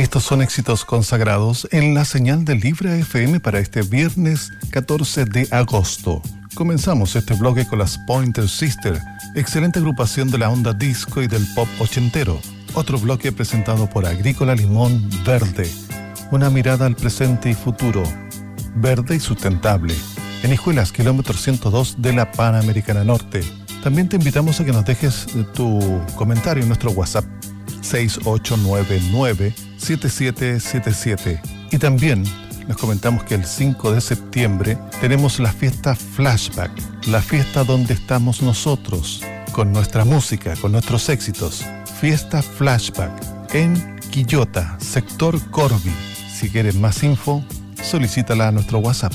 Estos son éxitos consagrados en la señal de Libre FM para este viernes 14 de agosto. Comenzamos este bloque con las Pointer Sisters, excelente agrupación de la onda disco y del pop ochentero. Otro bloque presentado por Agrícola Limón Verde, una mirada al presente y futuro, verde y sustentable, en Hijuelas, kilómetro 102 de la Panamericana Norte. También te invitamos a que nos dejes tu comentario en nuestro WhatsApp 6899-7777. Y también les comentamos que el 5 de septiembre tenemos la fiesta Flashback, la fiesta donde estamos nosotros, con nuestra música, con nuestros éxitos. Fiesta Flashback en Quillota, sector Corby. Si quieres más info, solicítala a nuestro WhatsApp